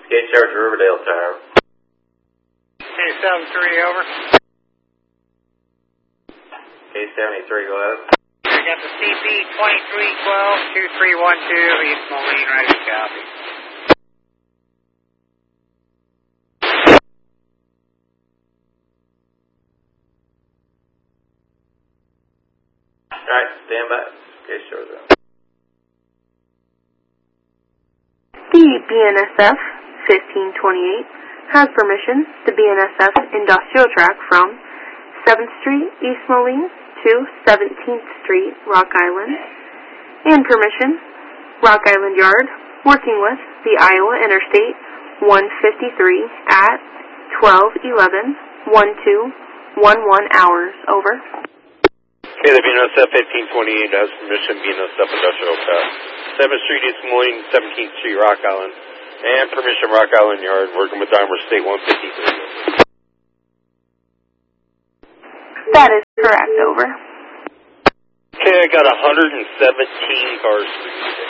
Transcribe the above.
Gate Charge Riverdale Tower. K73, over. K73, go ahead. I got the CP 2312-2312, East Moline, ready to copy. Alright, stand by. Gate Charge out. The BNSF 1528 has permission to BNSF industrial track from 7th Street, East Moline to 17th Street, Rock Island, and permission, Rock Island Yard, working with the Iowa Interstate 153 at 12:11:12:11 hours, over. Okay, the BNSF 1528 has permission, BNSF industrial track. 7th Street, East Moline, 17th Street, Rock Island, and permission, Rock Island Yard, working with Iowa State 153. That is correct, over. Okay, I got 117 cars for you today.